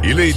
Il est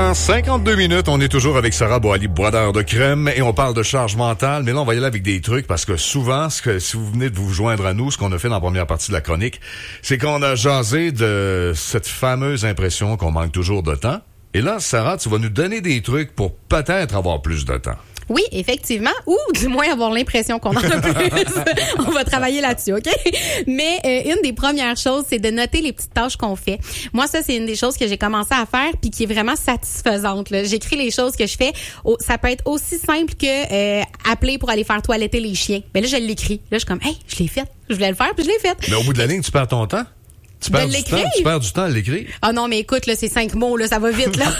17h52. On est toujours avec Sarah Boali, brodeur de crème, et on parle de charge mentale. Mais là, on va y aller avec des trucs parce que souvent, si vous venez de vous joindre à nous, ce qu'on a fait dans la première partie de la chronique, c'est qu'on a jasé de cette fameuse impression qu'on manque toujours de temps. Et là, Sarah, tu vas nous donner des trucs pour peut-être avoir plus de temps. Oui, effectivement, ou du moins avoir l'impression qu'on en a plus. On va travailler là-dessus, OK? Mais une des premières choses, c'est de noter les petites tâches qu'on fait. Moi, ça, c'est une des choses que j'ai commencé à faire puis qui est vraiment satisfaisante. Là. J'écris les choses que je fais. Ça peut être aussi simple que appeler pour aller faire toiletter les chiens. Mais là, je l'écris. Là, je suis comme, hey, je l'ai fait. Je voulais le faire puis je l'ai fait. Mais au bout de la ligne, tu perds ton temps? Tu perds du temps à l'écrire? Ah non, mais écoute, là, c'est 5 mots, là, ça va vite, là.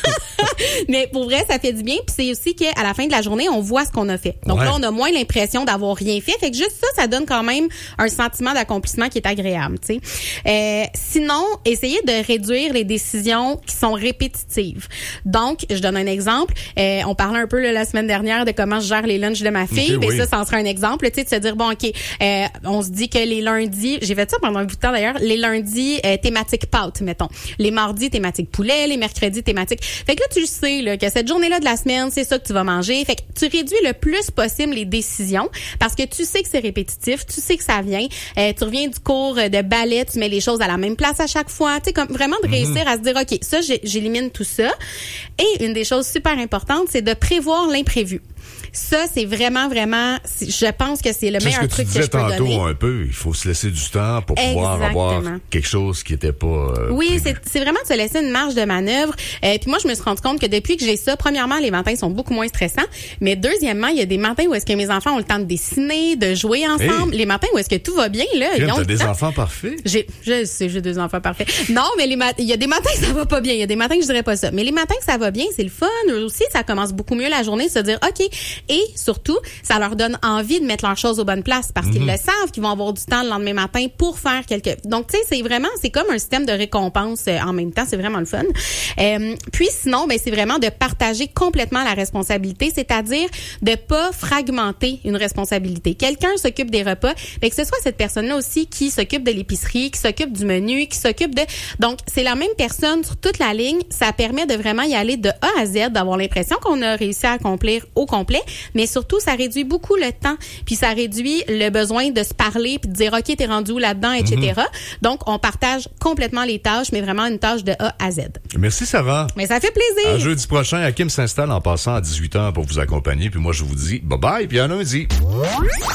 Mais pour vrai, ça fait du bien. Puis c'est aussi qu'à la fin de la journée, on voit ce qu'on a fait. Donc là, on a moins l'impression d'avoir rien fait. Fait que juste ça donne quand même un sentiment d'accomplissement qui est agréable, tu sais. Sinon, essayez de réduire les décisions qui sont répétitives. Donc, je donne un exemple. On parlait un peu là, la semaine dernière de comment je gère les lunchs de ma fille. Okay, ça en sera un exemple, tu sais, de se dire, bon, OK, on se dit que les lundis, j'ai fait ça pendant un bout de temps d'ailleurs, les lundis, thématique pâtes, mettons. Les mardis, thématique poulet, les mercredis, thématique... Fait que là, tu le sais, là, que cette journée-là de la semaine, c'est ça que tu vas manger. Fait que tu réduis le plus possible les décisions parce que tu sais que c'est répétitif, tu sais que ça vient. Tu reviens du cours de ballet, tu mets les choses à la même place à chaque fois. Tu sais, comme vraiment de réussir à se dire, OK, ça, j'élimine tout ça. Et une des choses super importantes, c'est de prévoir l'imprévu. Ça, c'est vraiment, je pense que c'est le meilleur truc que je peux donner. Tu disais tantôt un peu, il faut se laisser du temps pour pouvoir avoir quelque chose qui était pas oui, c'est vraiment de se laisser une marge de manœuvre. Puis moi, je me suis rendu compte que depuis que j'ai ça, premièrement, les matins sont beaucoup moins stressants, mais deuxièmement, il y a des matins où est-ce que mes enfants ont le temps de dessiner, de jouer ensemble. Hey. Les matins où est-ce que tout va bien, là. T'as des enfants parfaits? Je sais, j'ai des enfants parfaits. Non, mais il y a des matins que ça va pas bien. Il y a des matins que je dirais pas ça. Mais les matins que ça va bien, c'est le fun. Aussi, ça commence beaucoup mieux la journée, de se dire, OK. Et surtout, ça leur donne envie de mettre leurs choses aux bonnes places parce qu'ils le savent qu'ils vont avoir du temps le lendemain matin pour faire Donc, tu sais, c'est comme un système de récompense en même temps. C'est vraiment le fun. Puis sinon, c'est vraiment de partager complètement la responsabilité, c'est-à-dire de pas fragmenter une responsabilité. Quelqu'un s'occupe des repas, que ce soit cette personne-là aussi qui s'occupe de l'épicerie, qui s'occupe du menu, qui s'occupe de... Donc, c'est la même personne sur toute la ligne. Ça permet de vraiment y aller de A à Z, d'avoir l'impression qu'on a réussi à accomplir au complet. Mais surtout, ça réduit beaucoup le temps, puis ça réduit le besoin de se parler, puis de dire, OK, t'es rendu où là-dedans, etc. Donc, on partage complètement les tâches, mais vraiment une tâche de A à Z. Merci, Sarah. Mais ça fait plaisir. À jeudi prochain, Hakim s'installe en passant à 18h pour vous accompagner, puis moi, je vous dis bye-bye, puis à lundi.